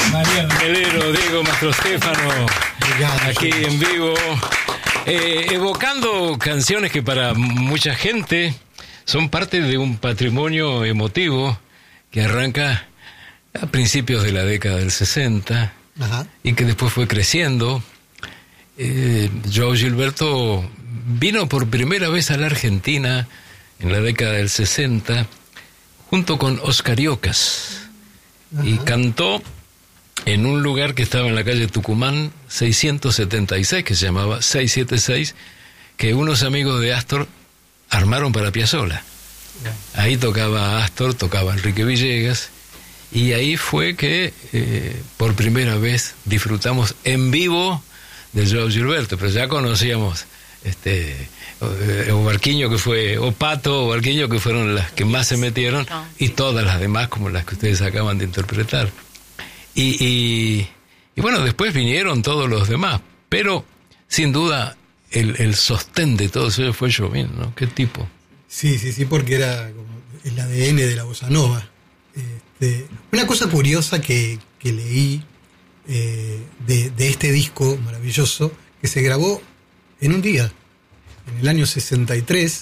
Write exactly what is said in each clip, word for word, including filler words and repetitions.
Melero, Diego Mastrostéfano, aquí en vivo, eh, evocando canciones que para mucha gente son parte de un patrimonio emotivo que arranca a principios de la década del sesenta. Ajá. Y que después fue creciendo. Eh, Joao Gilberto vino por primera vez a la Argentina en la década del sesenta junto con Oscar Iocas. Ajá. Y cantó en un lugar que estaba en la calle Tucumán seiscientos setenta y seis, que se llamaba seiscientos setenta y seis, que unos amigos de Astor armaron para Piazzolla. Ahí tocaba Astor, tocaba Enrique Villegas, y ahí fue que eh, por primera vez disfrutamos en vivo de Joao Gilberto, pero ya conocíamos este o Barquiño, que fue, o Pato o Barquiño, que fueron las que más se metieron, y todas las demás como las que ustedes acaban de interpretar. Y, y, y bueno, después vinieron todos los demás, pero sin duda el, el sostén de todo eso fue Jobim, ¿no? ¿Qué tipo? Sí, sí, sí, porque era como el A D N de la bossa nova. Este, una cosa curiosa que, que leí eh, de, de este disco maravilloso, que se grabó en un día, en el año sesenta y tres,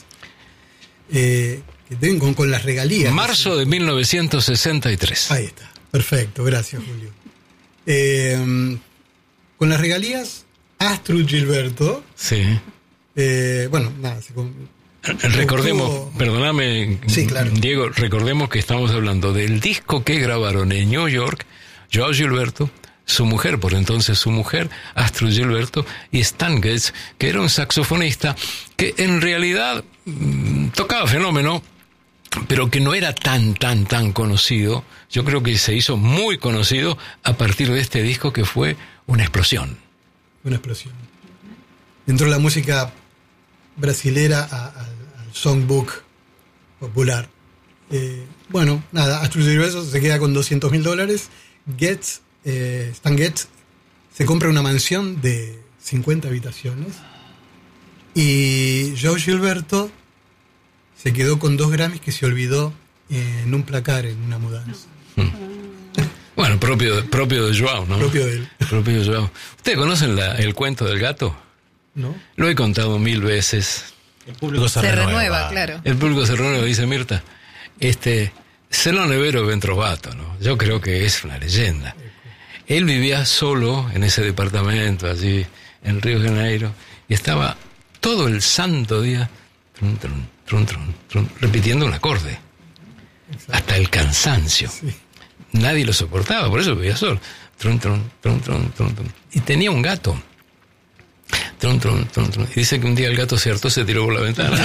eh, que tengo con, con las regalías. Marzo de mil novecientos sesenta y tres. Ahí está. Perfecto, gracias, Julio. Eh, con las regalías, Astrud Gilberto. Sí. Eh, bueno, nada. Se, recordemos, tuvo... perdóname, sí, claro. Diego, recordemos que estamos hablando del disco que grabaron en New York, Joao Gilberto, su mujer, por entonces su mujer, Astrud Gilberto, y Stan Getz, que era un saxofonista que en realidad mmm, tocaba fenómeno, pero que no era tan, tan, tan conocido. Yo creo que se hizo muy conocido a partir de este disco, que fue una explosión. Una explosión. Entró la música brasilera a, a, al songbook popular. Eh, bueno, nada, Astrud Gilberto se queda con doscientos mil dólares. Getz, eh, Stan Getz se compra una mansión de cincuenta habitaciones. Y Joao Gilberto se quedó con dos Grammys que se olvidó en un placar, en una mudanza. Hmm. Bueno, propio, propio de Joao, ¿no? Propio de él. Propio de Joao. ¿Ustedes conocen la, el cuento del gato? ¿No? Lo he contado mil veces. El público se, se renueva. renueva, claro. El público se renueva, dice Mirta. Este, Celo Nevero Ventrovato, ¿no? Yo creo que es una leyenda. Él vivía solo en ese departamento, allí en Río de Janeiro, y estaba todo el santo día trum, trum, trum, trum, trum, repitiendo un acorde. Exacto. Hasta el cansancio. Sí. Nadie lo soportaba, por eso vivía solo. Trum, trum, trum, trum, trum, trum. Y tenía un gato. Trum, trum, trum, trum. Y dice que un día el gato se hartó, se tiró por la ventana.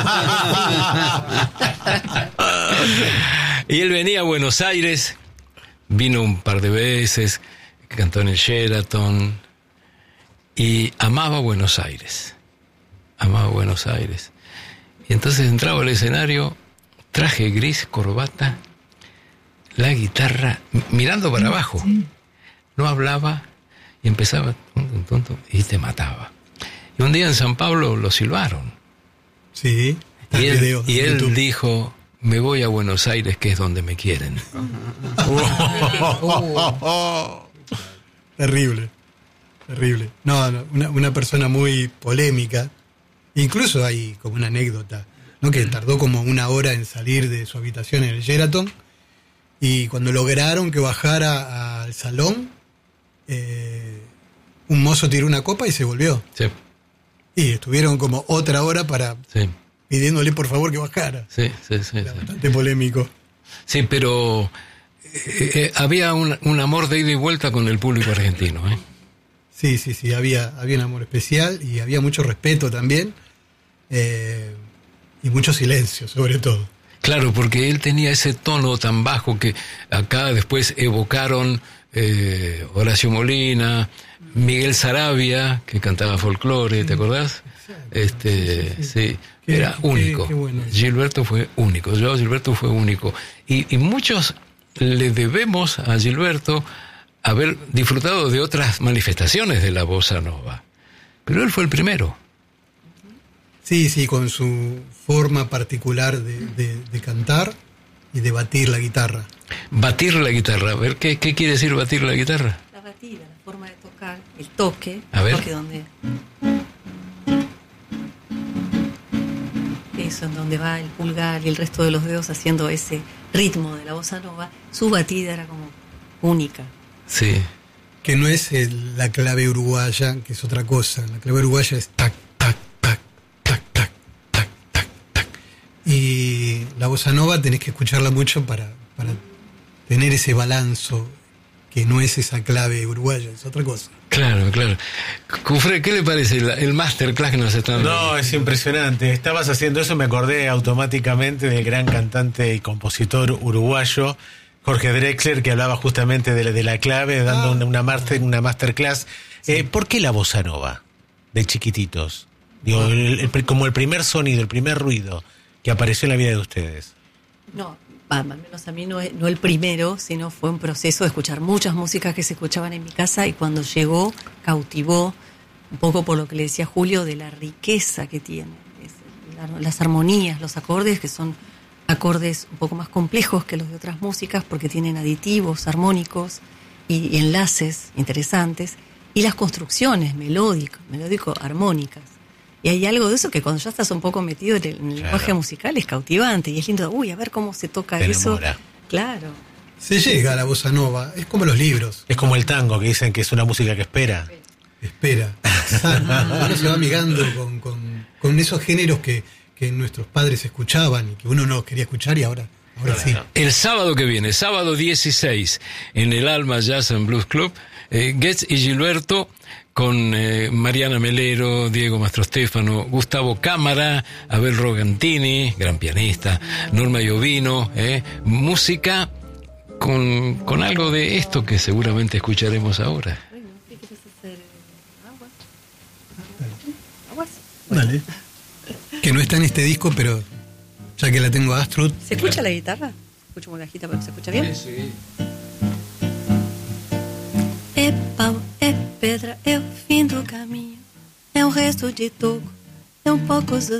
Y él venía a Buenos Aires, vino un par de veces, cantó en el Sheraton, y amaba Buenos Aires. Amaba Buenos Aires. Y entonces entraba al escenario, traje gris, corbata, la guitarra, mirando para abajo. No hablaba y empezaba tum, tum, tum, y te mataba. Y un día en San Pablo lo silbaron. Sí. Y él, video, y él dijo, me voy a Buenos Aires, que es donde me quieren. Terrible. Terrible. No, no una, una persona muy polémica. Incluso hay como una anécdota, ¿no? Que tardó como una hora en salir de su habitación en el Sheraton, y cuando lograron que bajara al salón, eh, un mozo tiró una copa y se volvió. Sí. Y estuvieron como otra hora para sí. pidiéndole por favor que bajara. Sí, sí, sí. Era sí. bastante polémico. Sí, pero eh, eh, había un, un amor de ida y vuelta con el público argentino, ¿eh? Sí, sí, sí, había, había un amor especial y había mucho respeto también, eh, y mucho silencio, sobre todo. Claro, porque él tenía ese tono tan bajo que acá después evocaron eh, Horacio Molina, Miguel Saravia, que cantaba folclore, ¿te acordás? Este, sí, sí, sí. sí qué, era único. Qué, qué bueno. Gilberto fue único, Joao Gilberto fue único. Y, y muchos le debemos a Gilberto haber disfrutado de otras manifestaciones de la bossa nova, pero él fue el primero. Sí, sí, con su forma particular de, de, de cantar, y de batir la guitarra. Batir la guitarra, a ver, ¿qué, qué quiere decir batir la guitarra? La batida, la forma de tocar, el toque, a el ver. toque donde... Eso, en donde va el pulgar y el resto de los dedos haciendo ese ritmo de la bossa nova, su batida era como única. Sí. Que no es el, la clave uruguaya, que es otra cosa. La clave uruguaya es tac, tac, tac, tac, tac, tac, tac, tac. Y la bossa nova tenés que escucharla mucho para, para tener ese balanzo, que no es esa clave uruguaya, es otra cosa. Claro, claro. Cufré, ¿qué le parece el, el masterclass que nos están dando? No, es impresionante. Estabas haciendo eso, me acordé automáticamente del gran cantante y compositor uruguayo Jorge Drexler, que hablaba justamente de la, de la clave, dando ah. una, una, master, una masterclass. Sí. Eh, ¿Por qué la bossa nova de chiquititos? Digo, ah. el, el, como el primer sonido, el primer ruido que apareció en la vida de ustedes. No, al menos a mí no, no el primero, sino fue un proceso de escuchar muchas músicas que se escuchaban en mi casa, y cuando llegó, cautivó, un poco por lo que le decía Julio, de la riqueza que tiene. Es, la, las armonías, los acordes, que son acordes un poco más complejos que los de otras músicas, porque tienen aditivos armónicos y, y enlaces interesantes, y las construcciones melódico, melódico armónicas. Y hay algo de eso que cuando ya estás un poco metido en el, en el claro. lenguaje musical es cautivante, y es lindo, uy, a ver cómo se toca Te eso. enamora. Claro. Se llega a la bossa nova, es como los libros. Es como el tango, que dicen que es una música que espera. Espera. Uno se va amigando con, con, con esos géneros que, que nuestros padres escuchaban y que uno no quería escuchar, y ahora, ahora sí. El sábado que viene, sábado dieciséis, en el Alma Jazz and Blues Club, eh, Getz y Gilberto, con eh, Mariana Melero, Diego Mastrostéfano, Gustavo Cámara, Abel Rogantini, gran pianista, Norma Iovino, eh, música con, con algo de esto que seguramente escucharemos ahora. ¿Qué quieres hacer? ¿Aguas? ¿Aguas? Dale. Que no está en este disco, pero ya que la tengo a Astrud. ¿Se escucha la guitarra? Escucho muy bajita, pero ¿se escucha bien? Sí, sí. É pau, é pedra, é o fim do caminho, é o resto de toco, é um pouco